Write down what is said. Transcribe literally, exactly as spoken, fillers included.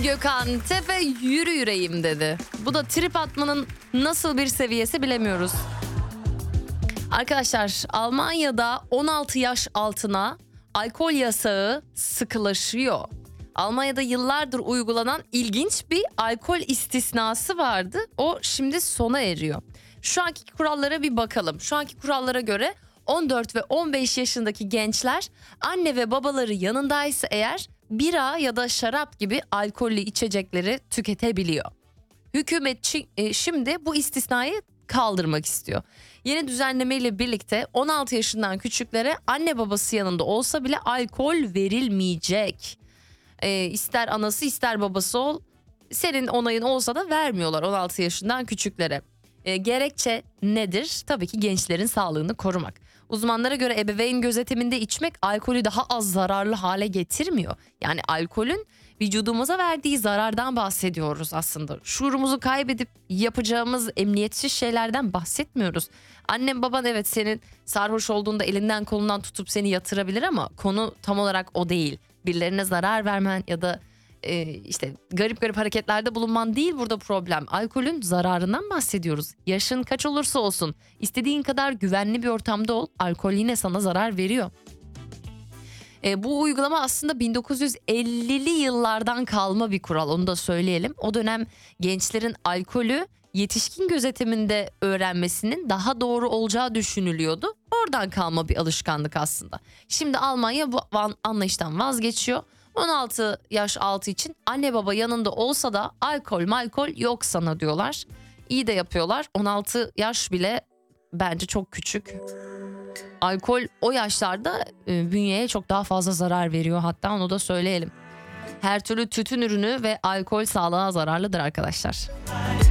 Gökhan Tepe yürü yüreğim dedi. Bu da trip atmanın nasıl bir seviyesi bilemiyoruz. Arkadaşlar, Almanya'da on altı yaş altına alkol yasağı sıkılaşıyor. Almanya'da yıllardır uygulanan ilginç bir alkol istisnası vardı. O şimdi sona eriyor. Şu anki kurallara bir bakalım. Şu anki kurallara göre on dört ve on beş yaşındaki gençler anne ve babaları yanındaysa eğer bira ya da şarap gibi alkollü içecekleri tüketebiliyor. Hükümet şimdi bu istisnayı kaldırmak istiyor. Yeni düzenleme ile birlikte on altı yaşından küçüklere anne babası yanında olsa bile alkol verilmeyecek. Ee, ister anası ister babası ol, senin onayın olsa da vermiyorlar on altı yaşından küçüklere. Ee, gerekçe nedir? Tabii ki gençlerin sağlığını korumak. Uzmanlara göre ebeveyn gözetiminde içmek alkolü daha az zararlı hale getirmiyor. Yani alkolün vücudumuza verdiği zarardan bahsediyoruz aslında. Şuurumuzu kaybedip yapacağımız emniyetsiz şeylerden bahsetmiyoruz. Annem baban evet senin sarhoş olduğunda elinden kolundan tutup seni yatırabilir ama konu tam olarak o değil. Birilerine zarar vermen ya da e, işte garip garip hareketlerde bulunman değil burada problem. Alkolün zararından bahsediyoruz. Yaşın kaç olursa olsun istediğin kadar güvenli bir ortamda ol, alkol yine sana zarar veriyor. E, bu uygulama aslında bin dokuz yüz ellili yıllardan kalma bir kural, onu da söyleyelim. O dönem gençlerin alkolü yetişkin gözetiminde öğrenmesinin daha doğru olacağı düşünülüyordu. Oradan kalma bir alışkanlık aslında. Şimdi Almanya bu anlayıştan vazgeçiyor. on altı yaş altı için anne baba yanında olsa da alkol malkol yok sana diyorlar. İyi de yapıyorlar. on altı yaş bile bence çok küçük. Alkol o yaşlarda e, bünyeye çok daha fazla zarar veriyor, hatta onu da söyleyelim. Her türlü tütün ürünü ve alkol sağlığa zararlıdır arkadaşlar.